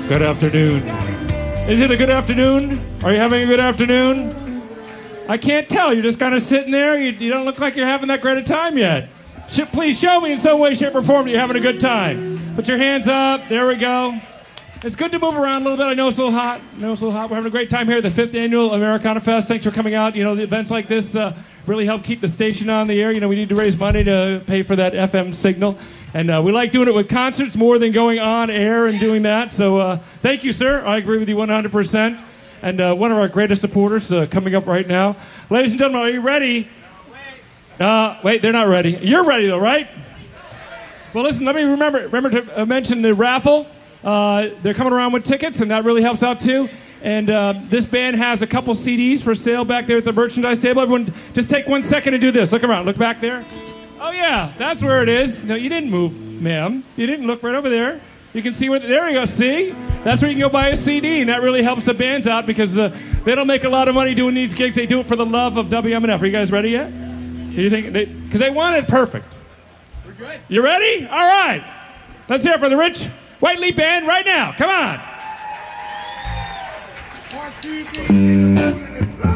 Good afternoon. Is it a good afternoon? Are you having a good afternoon? I can't tell. You're just kind of sitting there. You don't look like you're having that great a time yet. Please show me in some way, shape, or form that you're having a good time. Put your hands up. There we go. It's good to move around a little bit. I know it's a little hot. We're having a great time here at the 5th Annual Americana Fest. Thanks for coming out. You know, the events like this really help keep the station on the air. You know, we need to raise money to pay for that FM signal. And we like doing it with concerts more than going on air and doing that. So thank you, sir. I agree with you 100%. And one of our greatest supporters coming up right now. Ladies and gentlemen, are you ready? Wait, they're not ready. You're ready, though, right? Well, listen, let me remember to mention the raffle. They're coming around with tickets, and that really helps out, too. And this band has a couple CDs for sale back there at the merchandise table. Everyone, just take 1 second and do this. Look around. Look back there. Oh, yeah, that's where it is. No, you didn't move, ma'am. You didn't look right over there. You can see where, there you go, see? That's where you can go buy a CD, and that really helps the bands out because they don't make a lot of money doing these gigs. They do it for the love of WMNF. Are you guys ready yet? Do you think, because they want it perfect. We're good. You ready? All right. Let's hear it for the Rich White Leaf Band right now. Come on. 1, 2, 3.